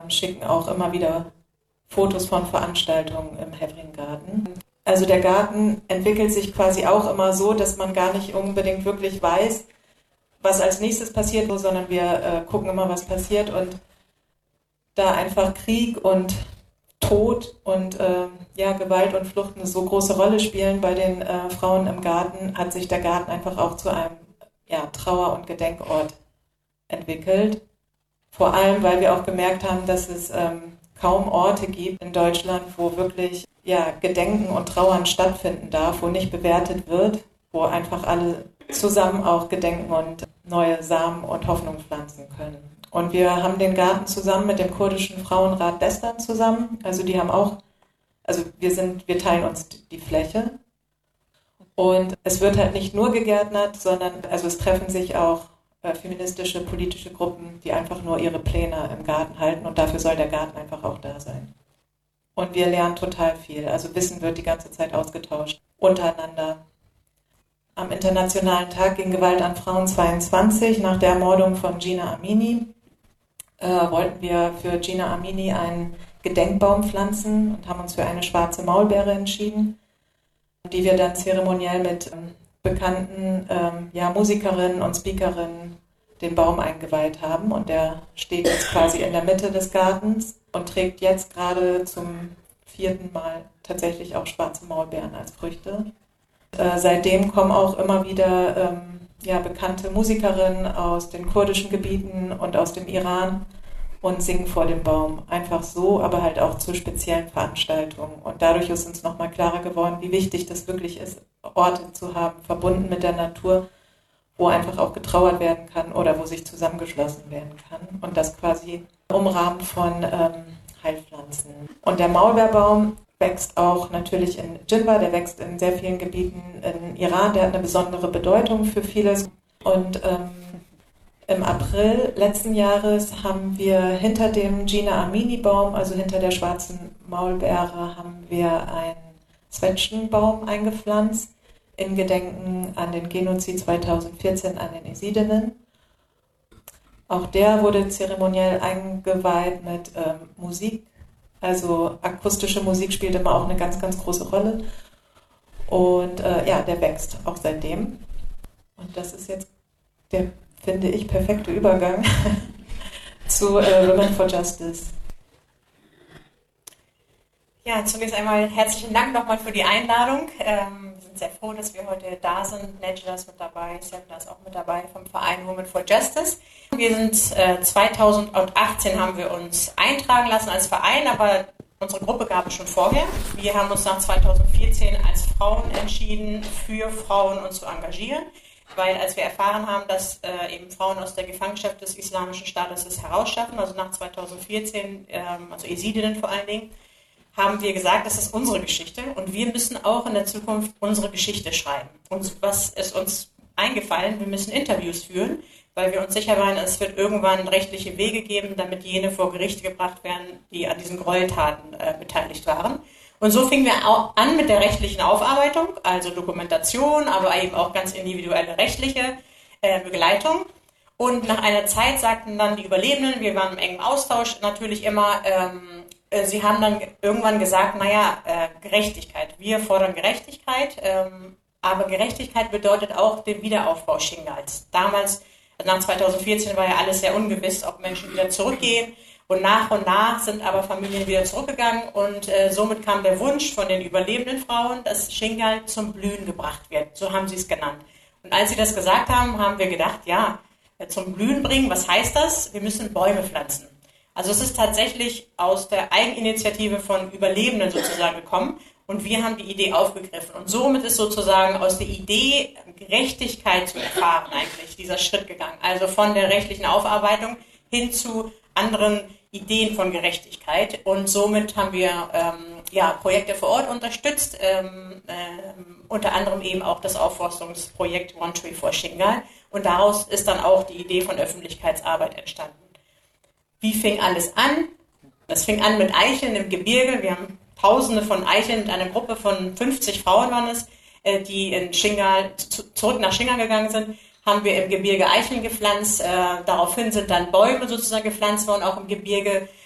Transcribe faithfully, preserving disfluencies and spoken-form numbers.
ähm, schicken auch immer wieder Fotos von Veranstaltungen im Hevringgarten. Also der Garten entwickelt sich quasi auch immer so, dass man gar nicht unbedingt wirklich weiß, was als nächstes passiert, sondern wir äh, gucken immer, was passiert. Und da einfach Krieg und Tod und äh, ja, Gewalt und Flucht eine so große Rolle spielen bei den äh, Frauen im Garten, hat sich der Garten einfach auch zu einem ja, Trauer- und Gedenkort entwickelt. Vor allem, weil wir auch gemerkt haben, dass es ähm, kaum Orte gibt in Deutschland, wo wirklich ja, Gedenken und Trauern stattfinden darf, wo nicht bewertet wird, wo einfach alle zusammen auch gedenken und neue Samen und Hoffnung pflanzen können. Und wir haben den Garten zusammen mit dem kurdischen Frauenrat Destan zusammen. Also die haben auch, also wir sind, wir teilen uns die Fläche. Und es wird halt nicht nur gegärtnert, sondern also es treffen sich auch äh, feministische, politische Gruppen, die einfach nur ihre Pläne im Garten halten. Und dafür soll der Garten einfach auch da sein. Und wir lernen total viel. Also Wissen wird die ganze Zeit ausgetauscht untereinander. Am Internationalen Tag gegen Gewalt an Frauen zweiundzwanzig, nach der Ermordung von Gina Amini, äh, wollten wir für Gina Amini einen Gedenkbaum pflanzen und haben uns für eine schwarze Maulbeere entschieden, die wir dann zeremoniell mit ähm, bekannten ähm, ja, Musikerinnen und Speakerinnen den Baum eingeweiht haben. Und der steht jetzt quasi in der Mitte des Gartens und trägt jetzt gerade zum vierten Mal tatsächlich auch schwarze Maulbeeren als Früchte. Äh, seitdem kommen auch immer wieder ähm, ja, bekannte Musikerinnen aus den kurdischen Gebieten und aus dem Iran und singen vor dem Baum. Einfach so, aber halt auch zu speziellen Veranstaltungen. Und dadurch ist uns nochmal klarer geworden, wie wichtig das wirklich ist, Orte zu haben, verbunden mit der Natur, wo einfach auch getrauert werden kann oder wo sich zusammengeschlossen werden kann. Und das quasi umrahmt von ähm, Heilpflanzen. Und der Maulbeerbaum wächst auch natürlich in Dschinwa, der wächst in sehr vielen Gebieten in Iran, der hat eine besondere Bedeutung für vieles. Und ähm, im April letzten Jahres haben wir hinter dem Gina Amini-Baum, also hinter der schwarzen Maulbeere, haben wir einen Zwetschgenbaum eingepflanzt in Gedenken an den Genozid zweitausendvierzehn an den Jesidinnen. Auch der wurde zeremoniell eingeweiht mit ähm, Musik. Also akustische Musik spielt immer auch eine ganz, ganz große Rolle. Und äh, ja, der wächst auch seitdem. Und das ist jetzt der, finde ich, perfekte Übergang zu äh, Women for Justice. Ja, zunächst einmal herzlichen Dank nochmal für die Einladung. Ähm, wir sind sehr froh, dass wir heute da sind. Nedja ist mit dabei, Sevda ist auch mit dabei vom Verein Women for Justice. Wir sind äh, zweitausendachtzehn haben wir uns eintragen lassen als Verein, aber unsere Gruppe gab es schon vorher. Wir haben uns nach zweitausendvierzehn als Frauen entschieden, für Frauen uns zu engagieren, weil als wir erfahren haben, dass äh, eben Frauen aus der Gefangenschaft des Islamischen Staates es herausschaffen, also nach zweitausendvierzehn, ähm, also Jesidinnen vor allen Dingen, haben wir gesagt, das ist unsere Geschichte und wir müssen auch in der Zukunft unsere Geschichte schreiben. Und was ist uns eingefallen? Wir müssen Interviews führen, weil wir uns sicher waren, es wird irgendwann rechtliche Wege geben, damit jene vor Gericht gebracht werden, die an diesen Gräueltaten äh, beteiligt waren. Und so fingen wir auch an mit der rechtlichen Aufarbeitung, also Dokumentation, aber eben auch ganz individuelle rechtliche äh, Begleitung. Und nach einer Zeit sagten dann die Überlebenden, wir waren im engen Austausch natürlich immer, ähm, sie haben dann irgendwann gesagt, naja, äh, Gerechtigkeit, wir fordern Gerechtigkeit, ähm, aber Gerechtigkeit bedeutet auch den Wiederaufbau Shingals. Damals, nach zweitausendvierzehn, war ja alles sehr ungewiss, ob Menschen wieder zurückgehen. Und nach und nach sind aber Familien wieder zurückgegangen und äh, somit kam der Wunsch von den überlebenden Frauen, dass Shingal zum Blühen gebracht wird. So haben sie es genannt. Und als sie das gesagt haben, haben wir gedacht, ja, zum Blühen bringen, was heißt das? Wir müssen Bäume pflanzen. Also es ist tatsächlich aus der Eigeninitiative von Überlebenden sozusagen gekommen und wir haben die Idee aufgegriffen. Und somit ist sozusagen aus der Idee, Gerechtigkeit zu erfahren eigentlich, dieser Schritt gegangen. Also von der rechtlichen Aufarbeitung hin zu anderen Ideen von Gerechtigkeit. Und somit haben wir ähm, ja, Projekte vor Ort unterstützt, ähm, äh, unter anderem eben auch das Aufforstungsprojekt One Tree for Shingal. Und daraus ist dann auch die Idee von Öffentlichkeitsarbeit entstanden. Wie fing alles an? Das fing an mit Eicheln im Gebirge. Wir haben Tausende von Eicheln mit einer Gruppe von fünfzig Frauen waren es, die in Shingal, zurück nach Shingal gegangen sind, haben wir im Gebirge Eicheln gepflanzt. Äh, daraufhin sind dann Bäume sozusagen gepflanzt worden, auch im Gebirge.